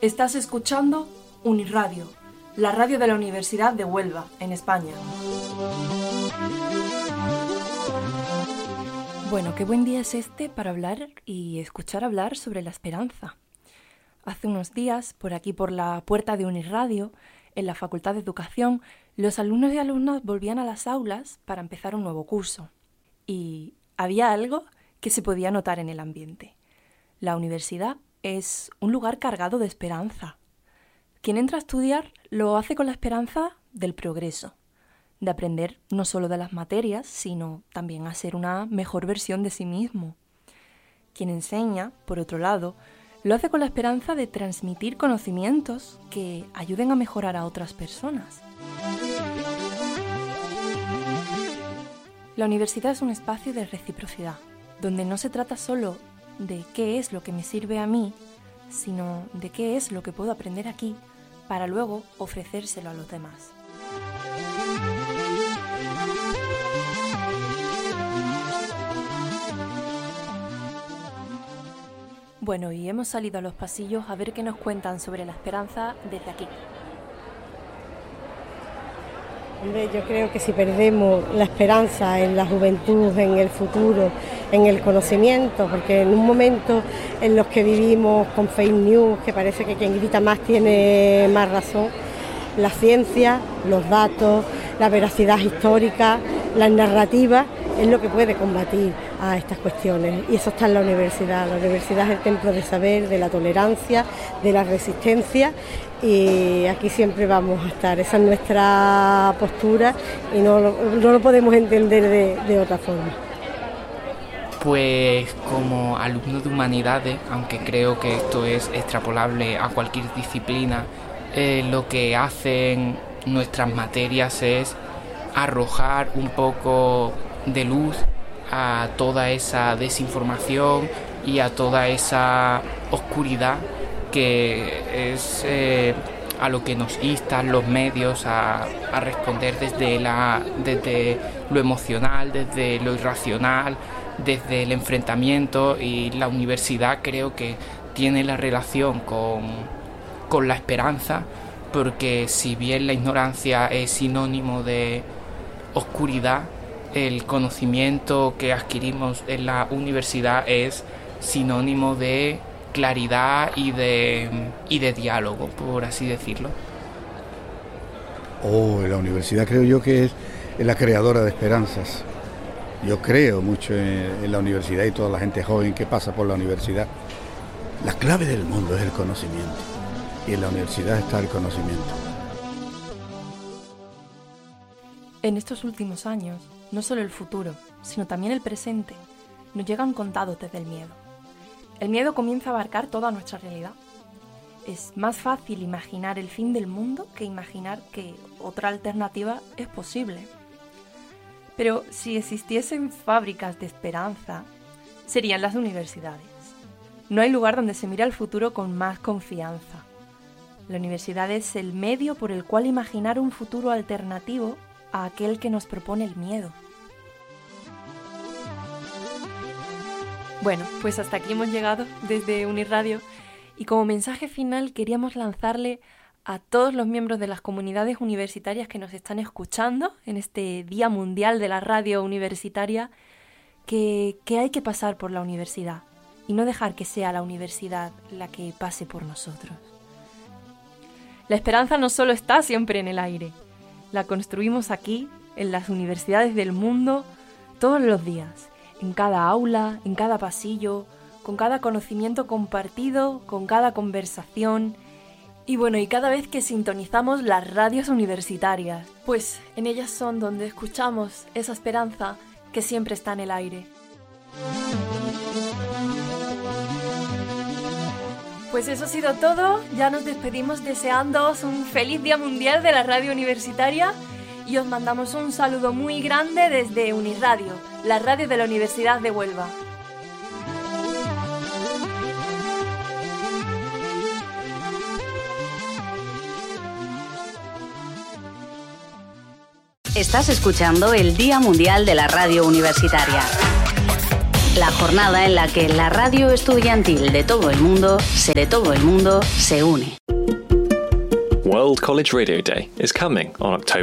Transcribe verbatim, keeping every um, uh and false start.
Estás escuchando Unirradio, la radio de la Universidad de Huelva, en España. Bueno, qué buen día es este para hablar y escuchar hablar sobre la esperanza. Hace unos días, por aquí por la puerta de Unirradio, en la Facultad de Educación, los alumnos y alumnas volvían a las aulas para empezar un nuevo curso. Y había algo que se podía notar en el ambiente. La universidad es un lugar cargado de esperanza. Quien entra a estudiar lo hace con la esperanza del progreso, de aprender no solo de las materias, sino también a ser una mejor versión de sí mismo. Quien enseña, por otro lado, lo hace con la esperanza de transmitir conocimientos que ayuden a mejorar a otras personas. La universidad es un espacio de reciprocidad, donde no se trata solo de qué es lo que me sirve a mí, sino de qué es lo que puedo aprender aquí para luego ofrecérselo a los demás. Bueno, y hemos salido a los pasillos a ver qué nos cuentan sobre la esperanza desde aquí. Hombre, yo creo que si perdemos la esperanza en la juventud, en el futuro, en el conocimiento, porque en un momento en los que vivimos con fake news, que parece que quien grita más tiene más razón, la ciencia, los datos, la veracidad histórica, las narrativas, es lo que puede combatir a estas cuestiones. Y eso está en la universidad. La universidad es el templo de saber, de la tolerancia, de la resistencia, y aquí siempre vamos a estar. Esa es nuestra postura y no lo, no lo podemos entender de, de otra forma. Pues como alumno de humanidades, aunque creo que esto es extrapolable a cualquier disciplina, eh, lo que hacen nuestras materias es arrojar un poco de luz a toda esa desinformación y a toda esa oscuridad que es eh, a lo que nos instan los medios a, a responder desde, la, desde lo emocional, desde lo irracional, desde el enfrentamiento. Y la universidad creo que tiene la relación con, con la esperanza, porque si bien la ignorancia es sinónimo de oscuridad, el conocimiento que adquirimos en la universidad es sinónimo de claridad y de, y de diálogo, por así decirlo. Oh, la universidad creo yo que es la creadora de esperanzas. Yo creo mucho en, en la universidad y toda la gente joven que pasa por la universidad. La clave del mundo es el conocimiento, y en la universidad está el conocimiento. En estos últimos años, no solo el futuro, sino también el presente, nos llegan contados desde el miedo. El miedo comienza a abarcar toda nuestra realidad. Es más fácil imaginar el fin del mundo que imaginar que otra alternativa es posible. Pero si existiesen fábricas de esperanza, serían las universidades. No hay lugar donde se mire al futuro con más confianza. La universidad es el medio por el cual imaginar un futuro alternativo a aquel que nos propone el miedo. Bueno, pues hasta aquí hemos llegado desde Unirradio, y como mensaje final queríamos lanzarle a todos los miembros de las comunidades universitarias que nos están escuchando en este Día Mundial de la Radio Universitaria que, que hay que pasar por la universidad y no dejar que sea la universidad la que pase por nosotros. La esperanza no solo está siempre en el aire, la construimos aquí, en las universidades del mundo, todos los días. En cada aula, en cada pasillo, con cada conocimiento compartido, con cada conversación y bueno, y cada vez que sintonizamos las radios universitarias, pues en ellas son donde escuchamos esa esperanza que siempre está en el aire. Pues eso ha sido todo, ya nos despedimos deseándoos un feliz Día Mundial de la Radio Universitaria y os mandamos un saludo muy grande desde Unirradio, la radio de la Universidad de Huelva. Estás escuchando el Día Mundial de la Radio Universitaria. La jornada en la que la radio estudiantil de todo el mundo se, de todo el mundo se une. World College Radio Day is coming on October